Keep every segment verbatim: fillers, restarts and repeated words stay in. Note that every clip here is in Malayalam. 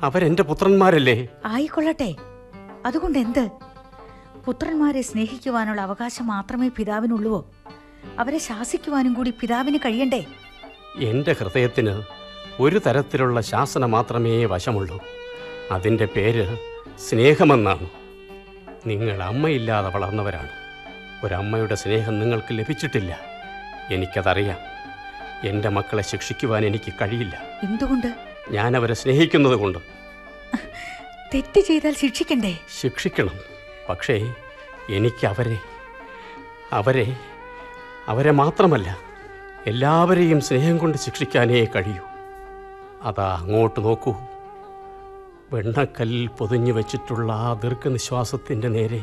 അവരെന്റെ പുത്രന്മാരല്ലേ? ആയിക്കൊള്ളട്ടെ, അതുകൊണ്ട് എന്ത്? പുത്രന്മാരെ സ്നേഹിക്കുവാനുള്ള അവകാശം മാത്രമേ പിതാവിനുള്ളുവോ? അവരെ ശാസിക്കുവാനും കൂടി പിതാവിന് കഴിയണ്ടേ? എന്റെ ഹൃദയത്തിന് ഒരു തരത്തിലുള്ള ശാസന മാത്രമേ വശമുള്ളൂ. അതിൻ്റെ പേര് സ്നേഹമെന്നാണ്. നിങ്ങൾ അമ്മയില്ലാതെ വളർന്നവരാണ്. ഒരമ്മയുടെ സ്നേഹം നിങ്ങൾക്ക് ലഭിച്ചിട്ടില്ല. എനിക്കതറിയാം. എൻ്റെ മക്കളെ ശിക്ഷിക്കുവാൻ എനിക്ക് കഴിയില്ല. എന്തുകൊണ്ട്? ഞാൻ അവരെ സ്നേഹിക്കുന്നത് കൊണ്ട്. തെറ്റ് ചെയ്താൽ ശിക്ഷിക്കണ്ടേ? ശിക്ഷിക്കണം. പക്ഷേ എനിക്ക് അവരെ അവരെ അവരെ മാത്രമല്ല, എല്ലാവരെയും സ്നേഹം കൊണ്ട് ശിക്ഷിക്കാനേ കഴിയൂ. അതാ അങ്ങോട്ട് നോക്കൂ. വെണ്ണക്കല്ലിൽ പൊതിഞ്ഞു വെച്ചിട്ടുള്ള ആ ദീർഘനിശ്വാസത്തിൻ്റെ നേരെ,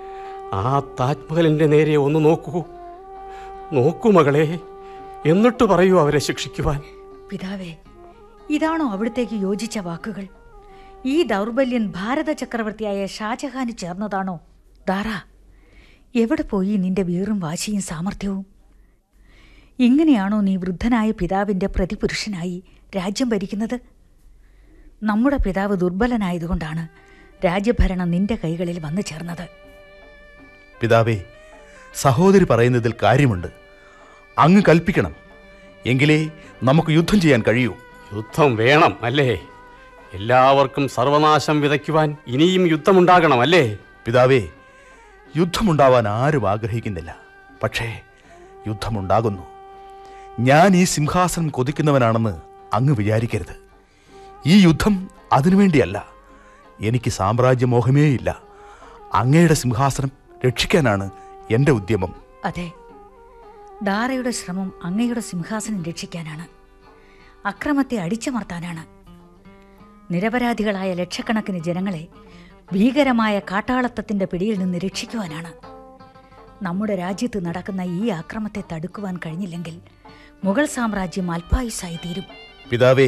ആ താജ്മഹലിൻ്റെ നേരെ ഒന്ന് നോക്കൂ. നോക്കൂ മകളെ, എന്നിട്ട് പറയൂ അവരെ ശിക്ഷിക്കുവാൻ. പിതാവേ, ഇതാണോ അവിടത്തേക്ക് യോജിച്ച വാക്കുകൾ? ഈ ദൗർബല്യൻ ഭാരത ചക്രവർത്തിയായ ഷാജഹാന് ചേർന്നതാണോ? ദാറാ, എവിടെ പോയി നിന്റെ വീറും വാശിയും സാമർഥ്യവും? ഇങ്ങനെയാണോ നീ വൃദ്ധനായ പിതാവിൻ്റെ പ്രതിപുരുഷനായി രാജ്യം ഭരിക്കുന്നത്? നമ്മുടെ പിതാവ് ദുർബലനായതുകൊണ്ടാണ് രാജ്യഭരണം നിന്റെ കൈകളിൽ വന്നു ചേർന്നത്. പിതാവേ, സഹോദരി പറയുന്നതിൽ കാര്യമുണ്ട്. അങ്ങ് കൽപ്പിക്കണം, എങ്കിലേ നമുക്ക് യുദ്ധം ചെയ്യാൻ കഴിയൂ. യുദ്ധം വേണം അല്ലേ? എല്ലാവർക്കും സർവനാശം വിതയ്ക്കുവാൻ ഇനിയും യുദ്ധമുണ്ടാകണം അല്ലേ? പിതാവേ, യുദ്ധമുണ്ടാവാൻ ആരും ആഗ്രഹിക്കുന്നില്ല. പക്ഷേ യുദ്ധമുണ്ടാകുന്നു. ഞാൻ ഈ സിംഹാസനം കൊതിക്കുന്നവനാണെന്ന് അങ്ങ് വിചാരിക്കരുത്. ഈ യുദ്ധം അതിനുവേണ്ടിയല്ല. എനിക്ക് സാമ്രാജ്യമോഹമേയില്ല. അങ്ങയുടെ സിംഹാസനം രക്ഷിക്കാനാണ് എൻ്റെ ഉദ്യമം. അതെ, ദാറയുടെ ശ്രമം അങ്ങയുടെ സിംഹാസനം രക്ഷിക്കാനാണ്. അക്രമത്തെ അടിച്ചമർത്താനാണ്. നിരപരാധികളായ ലക്ഷക്കണക്കിന് ജനങ്ങളെ ഭീകരമായ കാട്ടാളത്തത്തിൻ്റെ പിടിയിൽ നിന്ന് രക്ഷിക്കുവാനാണ്. നമ്മുടെ രാജ്യത്ത് നടക്കുന്ന ഈ ആക്രമത്തെ തടുക്കുവാൻ കഴിഞ്ഞില്ലെങ്കിൽ മുഗൾ സാമ്രാജ്യം അല്പായുസ്സായി തീരും. പിതാവേ,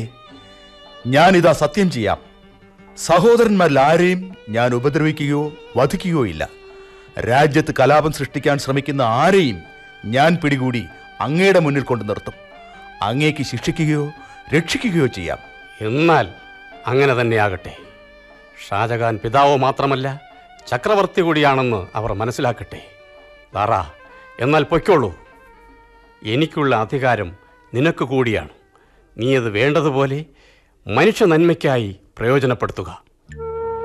ഞാനിതാ സത്യം ചെയ്യാം. സഹോദരന്മാരിൽ ആരെയും ഞാൻ ഉപദ്രവിക്കുകയോ വധിക്കുകയോ ഇല്ല. രാജ്യത്ത് കലാപം സൃഷ്ടിക്കാൻ ശ്രമിക്കുന്ന ആരെയും ഞാൻ പിടികൂടി അങ്ങയുടെ മുന്നിൽ കൊണ്ടു നിർത്തും. അങ്ങേക്ക് ശിക്ഷിക്കുകയോ രക്ഷിക്കുകയോ ചെയ്യാം. എന്നാൽ അങ്ങനെ തന്നെയാകട്ടെ. ഷാജഹാൻ പിതാവ് മാത്രമല്ല, ചക്രവർത്തി കൂടിയാണെന്ന് അവർ മനസ്സിലാക്കട്ടെ. ദാറാ, എന്നാൽ പൊയ്ക്കോളൂ. എനിക്കുള്ള അധികാരം നിനക്ക് കൂടിയാണ്. നീ അത് വേണ്ടതുപോലെ മനുഷ്യ നന്മയ്ക്കായി പ്രയോജനപ്പെടുത്തുക.